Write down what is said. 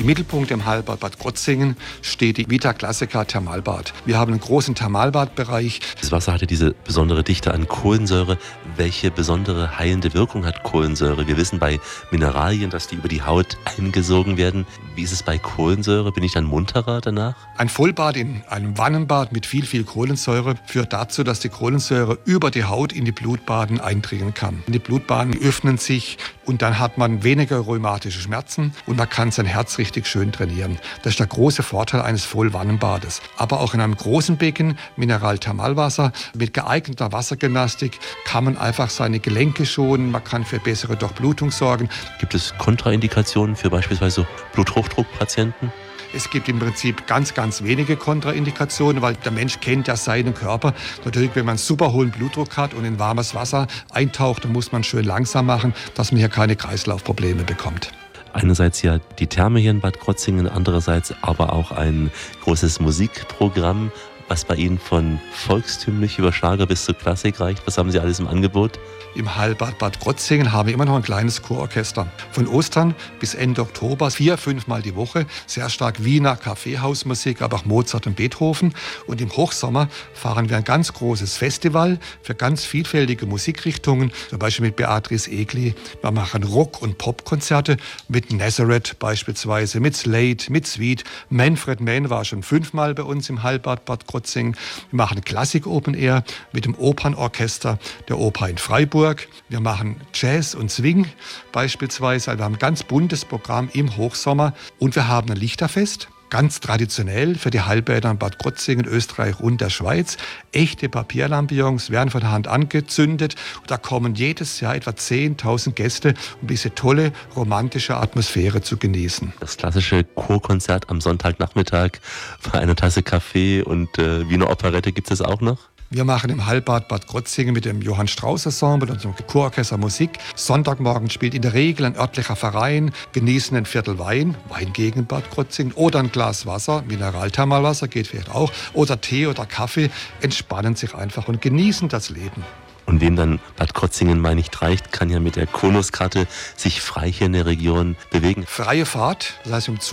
Im Mittelpunkt im Heilbad Bad Krozingen steht die Vita Classica Thermalbad. Wir haben einen großen Thermalbadbereich. Das Wasser hatte diese besondere Dichte an Kohlensäure. Welche besondere heilende Wirkung hat Kohlensäure? Wir wissen bei Mineralien, dass die über die Haut eingesogen werden. Wie ist es bei Kohlensäure? Bin ich dann munterer danach? Ein Vollbad in einem Wannenbad mit viel Kohlensäure führt dazu, dass die Kohlensäure über die Haut in die Blutbahnen eindringen kann. Die Blutbahnen öffnen sich und dann hat man weniger rheumatische Schmerzen und man kann sein Herz richtig schön trainieren. Das ist der große Vorteil eines Vollwannenbades. Aber auch in einem großen Becken, Mineralthermalwasser, mit geeigneter Wassergymnastik kann man einfach seine Gelenke schonen, man kann für bessere Durchblutung sorgen. Gibt es Kontraindikationen für beispielsweise Bluthochdruckpatienten? Es gibt im Prinzip ganz wenige Kontraindikationen, weil der Mensch kennt ja seinen Körper. Natürlich, wenn man super hohen Blutdruck hat und in warmes Wasser eintaucht, dann muss man schön langsam machen, dass man hier keine Kreislaufprobleme bekommt. Einerseits ja die Therme hier in Bad Krozingen, andererseits aber auch ein großes Musikprogramm, was bei Ihnen von volkstümlich über Schlager bis zur Klassik reicht. Was haben Sie alles im Angebot? Im Heilbad Bad Krozingen haben wir immer noch ein kleines Kurorchester. Von Ostern bis Ende Oktober 4-5 Mal die Woche. Sehr stark Wiener Kaffeehausmusik, aber auch Mozart und Beethoven. Und im Hochsommer fahren wir ein ganz großes Festival für ganz vielfältige Musikrichtungen. Zum Beispiel mit Beatrice Egli. Wir machen Rock- und Popkonzerte mit Nazareth beispielsweise, mit Slade, mit Sweet. Manfred Mann war schon 5 Mal bei uns im Heilbad Bad Krozingen. Wir machen Klassik Open Air mit dem Opernorchester der Oper in Freiburg. Wir machen Jazz und Swing beispielsweise. Also wir haben ein ganz buntes Programm im Hochsommer. Und wir haben ein Lichterfest, ganz traditionell für die Heilbäder in Bad Krozingen, Österreich und der Schweiz. Echte Papierlampions werden von der Hand angezündet. Und da kommen jedes Jahr etwa 10.000 Gäste, um diese tolle romantische Atmosphäre zu genießen. Das klassische Chorkonzert am Sonntagnachmittag bei einer Tasse Kaffee und Wiener Operette gibt es auch noch? Wir machen im Heilbad Bad Krozingen mit dem Johann Strauß Ensemble und unserem Kurorchester Musik. Sonntagmorgen spielt in der Regel ein örtlicher Verein, genießen ein Viertel Wein gegen Bad Krozingen oder ein Glas Wasser, Mineralthermalwasser geht vielleicht auch, oder Tee oder Kaffee, entspannen sich einfach und genießen das Leben. Und wem dann Bad Krozingen mal nicht reicht, kann ja mit der Konuskarte sich frei hier in der Region bewegen. Freie Fahrt, das heißt